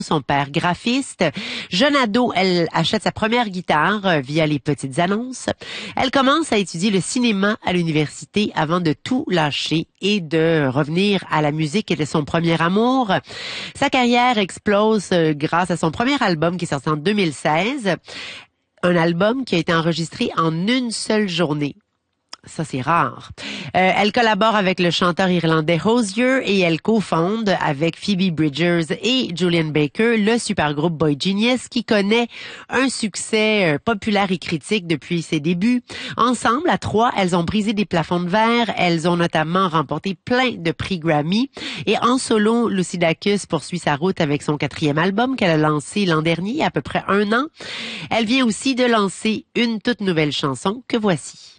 son père graphiste. Jeune ado, elle achète sa première guitare via les petites annonces. Elle commence à étudier le cinéma à l'université avant de tout lâcher et de revenir à la musique qui était son premier amour. Sa carrière explose grâce à son premier album qui est sorti en 2016. Un album qui a été enregistré en une seule journée. Ça, c'est rare. Elle collabore avec le chanteur irlandais Hozier et elle cofonde avec Phoebe Bridgers et Julian Baker le supergroupe Boy Genius qui connaît un succès populaire et critique depuis ses débuts. Ensemble, à trois, elles ont brisé des plafonds de verre. Elles ont notamment remporté plein de prix Grammy. Et en solo, Lucy Dacus poursuit sa route avec son 4e album qu'elle a lancé l'an dernier, il y a à peu près 1 an. Elle vient aussi de lancer une toute nouvelle chanson que voici.